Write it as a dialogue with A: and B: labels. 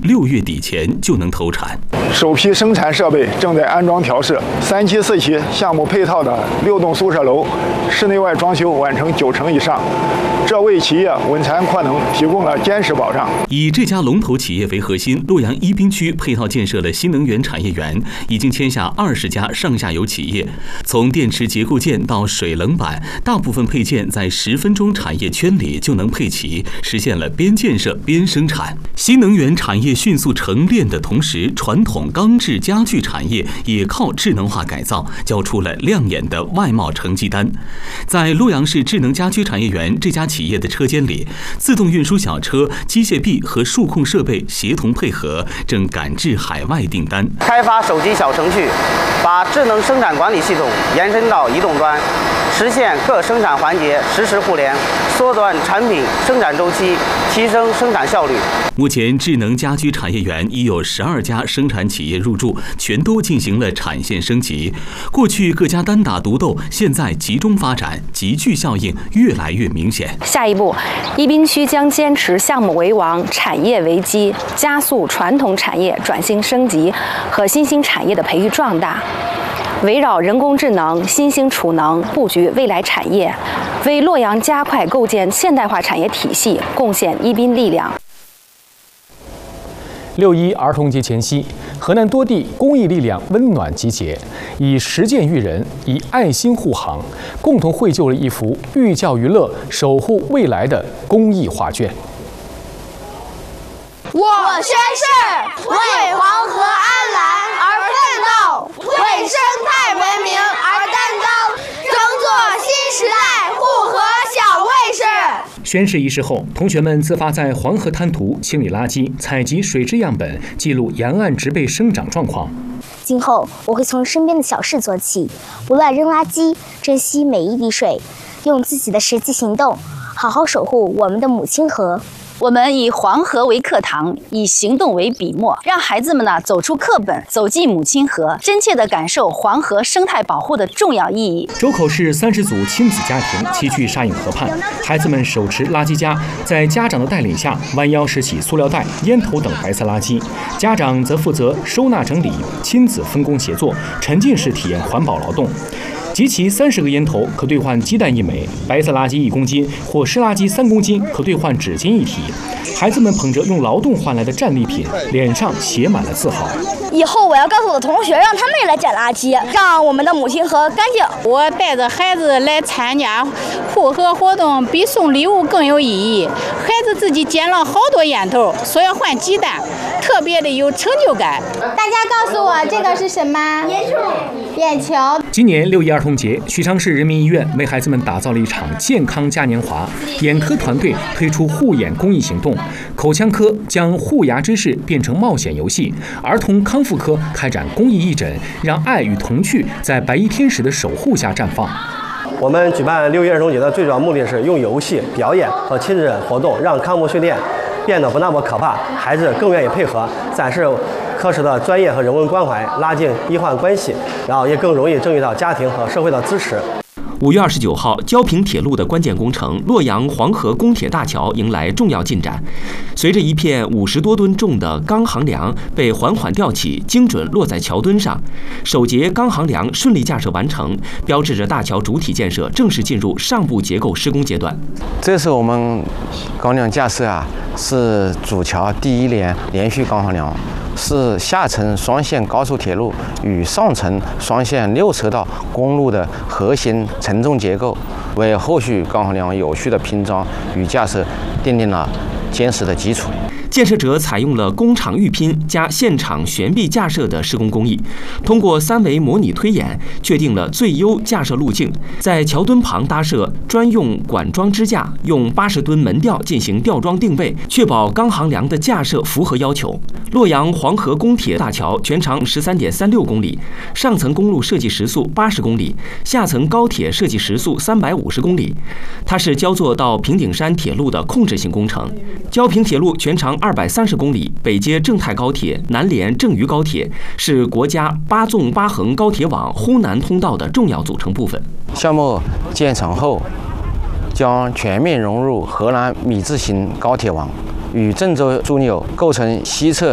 A: 6月底前就能投产。
B: 首批生产设备正在安装调试，3期、4期项目配套的6栋宿舍楼，室内外装修完成90%以上，这为企业稳产扩能提供了坚实保障。
A: 以这家龙头企业为核心，洛阳宜宾区配套建设了新能源产业园，已经签下20家上下游企业。从电池结构件到水冷板，大部分配件在10分钟产业圈里就能配齐，实现了边建设边生产。新能源产业迅速成链的同时，传统钢制家具产业也靠智能化改造，交出了亮眼的外贸成绩单。在洛阳市智能家居产业园这家企业的车间里，自动运输小车、机械臂和数控设备协同配合，正赶制海外订单。
C: 开发手机小程序，把智能生产管理系统延伸到移动端，实现各生产环节实时互联，缩短产品生产周期，提升生产效率。
A: 目前，智能家居产业园已有12家生产企业入驻，全都进行了产线升级。过去各家单打独斗，现在集中发展，集聚效应越来越明显。
D: 下一步，宜宾区将坚持项目为王、产业为基，加速传统产业转型升级和新兴产业的培育壮大。围绕人工智能、新兴储能布局未来产业，为洛阳加快构建现代化产业体系贡献宜宾力量。
E: 6·1儿童节前夕，河南多地公益力量温暖集结，以实践育人，以爱心护航，共同绘就了一幅寓教于乐、守护未来的公益画卷。
F: 我宣誓为黄河安澜而奋斗，为生态文明而担当，争做新时代护河小卫士。
E: 宣誓仪式后，同学们自发在黄河滩涂清理垃圾，采集水质样本，记录沿岸植被生长状况。
G: 今后我会从身边的小事做起，不乱扔垃圾，珍惜每一滴水，用自己的实际行动，好好守护我们的母亲河。
H: 我们以黄河为课堂，以行动为笔墨，让孩子们走出课本，走进母亲河，真切地感受黄河生态保护的重要意义。
E: 周口市30组亲子家庭齐聚沙影河畔，孩子们手持垃圾夹，在家长的带领下，弯腰拾起塑料袋、烟头等白色垃圾，家长则负责收纳整理，亲子分工协作，沉浸式体验环保劳动。集齐30个烟头可兑换鸡蛋1枚，白色垃圾1公斤或湿垃圾3公斤可兑换纸巾1提。孩子们捧着用劳动换来的战利品，脸上写满了自豪。
I: 以后我要告诉我的同学，让他们也来捡垃圾，让我们的母亲河干净。
J: 我带着孩子来参加护河活动，比送礼物更有意义。孩子自己捡了好多烟头，说要换鸡蛋，特别的有成就感。
F: 大家告诉我这个是什么？眼球。
E: 今年6·1儿童节，许昌市人民医院为孩子们打造了一场健康嘉年华。眼科团队推出护眼公益行动，口腔科将护牙知识变成冒险游戏，儿童康复科开展公益义诊，让爱与童趣在白衣天使的守护下绽放。
K: 我们举办6·1儿童节的最主要目的是用游戏、表演和亲子活动，让康复训练变得不那么可怕，孩子更愿意配合，展示科室的专业和人文关怀，拉近医患关系，然后也更容易争取到家庭和社会的支持。
L: 5月29号，胶平铁路的关键工程洛阳黄河公铁大桥迎来重要进展。随着一片50多吨重的钢航梁被缓缓吊起，精准落在桥墩上，首节钢航梁顺利架设完成，标志着大桥主体建设正式进入上部结构施工阶段。
M: 这是我们钢梁架设是主桥第一年连续钢航梁，是下层双线高速铁路与上层双线6车道公路的核心承重结构，为后续钢航梁有序的拼装与架设奠定了坚实的基础。
L: 建设者采用了工厂预拼加现场悬臂架设的施工工艺，通过3维模拟推演，确定了最优架设路径。在桥墩旁搭设专用管桩支架，用80吨门吊进行吊装定位，确保钢航梁的架设符合要求。洛阳黄河公铁大桥全长13.36公里，上层公路设计时速80公里，下层高铁设计时速350公里。它是焦作到平顶山铁路的控制性工程。胶平铁路全长230公里，北接郑泰高铁，南连郑渝高铁，是国家8纵8横高铁网呼南通道的重要组成部分。
M: 项目建成后，将全面融入河南米字形高铁网，与郑州枢纽构成西侧